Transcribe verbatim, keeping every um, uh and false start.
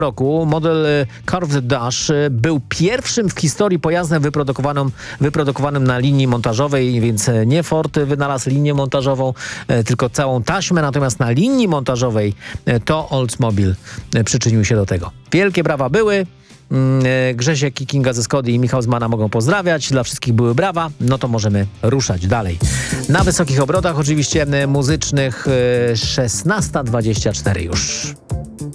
roku model Curved Dash był pierwszym w historii pojazdem wyprodukowanym, wyprodukowanym na linii montażowej, więc nie Ford wynalazł linię montażową, tylko całą taśmę, natomiast na linii montażowej to Oldsmobile przyczynił się do tego. Wielkie brawa były. Grzesiek Kinga ze Skody i Michał z Mana mogą pozdrawiać. Dla wszystkich były brawa. No to możemy ruszać dalej. Na wysokich obrotach oczywiście muzycznych szesnasta dwadzieścia cztery już.